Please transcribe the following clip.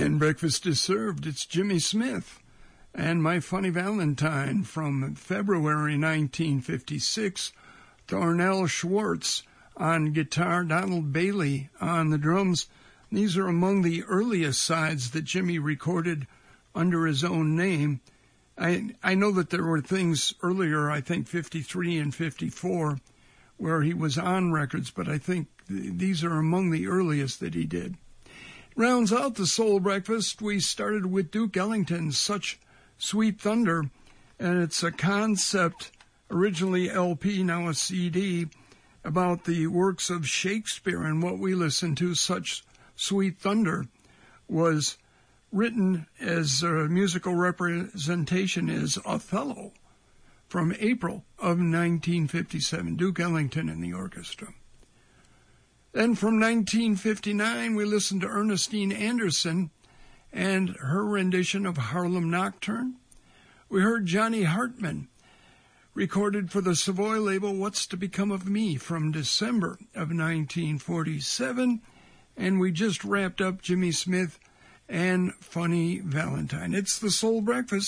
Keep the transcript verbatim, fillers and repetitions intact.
And breakfast is served. It's Jimmy Smith and My Funny Valentine from February nineteen fifty-six. Darnell Schwartz on guitar, Donald Bailey on the drums. These are among the earliest sides that Jimmy recorded under his own name. I I know that there were things earlier, I think fifty-three and fifty-four, where he was on records, but I think th- these are among the earliest that he did. Rounds out the Soul Breakfast, we started with Duke Ellington's Such Sweet Thunder, and it's a concept, originally L P, now a C D, about the works of Shakespeare. And what we listened to, Such Sweet Thunder, was written as a musical representation is Othello from April of nineteen fifty-seven, Duke Ellington and the orchestra. Then from nineteen fifty-nine, we listened to Ernestine Anderson and her rendition of Harlem Nocturne. We heard Johnny Hartman, recorded for the Savoy label, What's to Become of Me, from December of nineteen forty-seven. And we just wrapped up Jimmy Smith and Funny Valentine. It's the Soul Breakfast.